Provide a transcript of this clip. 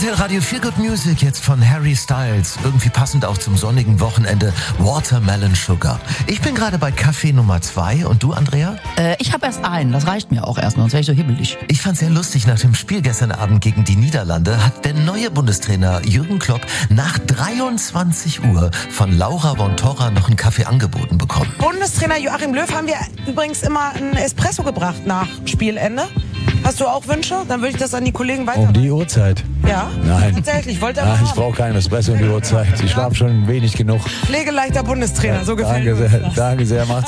RTL Radio Feel Good Music jetzt von Harry Styles. Irgendwie passend auch zum sonnigen Wochenende. Watermelon Sugar. Ich bin gerade bei Kaffee Nummer 2 und du, Andrea? Ich habe erst einen, das reicht mir auch erst, sonst wäre ich so hibbelig. Ich fand's sehr lustig, nach dem Spiel gestern Abend gegen die Niederlande hat der neue Bundestrainer Jürgen Klopp nach 23 Uhr von Laura von Torra noch einen Kaffee angeboten bekommen. Bundestrainer Joachim Löw haben wir übrigens immer einen Espresso gebracht nach Spielende. Hast du auch Wünsche? Dann würde ich das an die Kollegen weiterleiten. Um die Uhrzeit? Ja? Nein. Tatsächlich, wollte Nein, aber ich brauche keinen Espresso um die Uhrzeit. Ich schlafe schon wenig genug. Pflegeleichter Bundestrainer, so gefällt mir Danke sehr, macht's